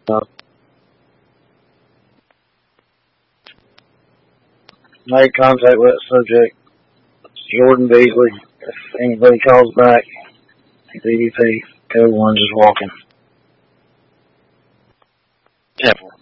Make contact with that subject. Jordan Beasley. If anybody calls back, DDP. Code 1 just walking. 10-4.